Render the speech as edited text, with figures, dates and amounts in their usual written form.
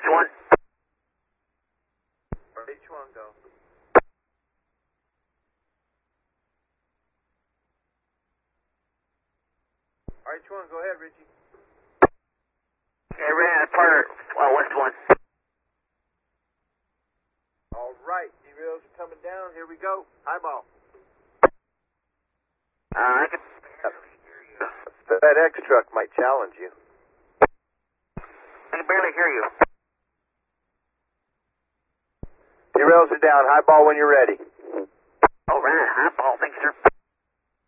H1. H1, go. H1, go ahead, Richie. Okay, partner, West 1. All right, derails are coming down. Here we go. Highball. I can... The FedEx truck might challenge you. I can barely hear you. Derails are down. Highball when you're ready. All right, highball, thanks, sir.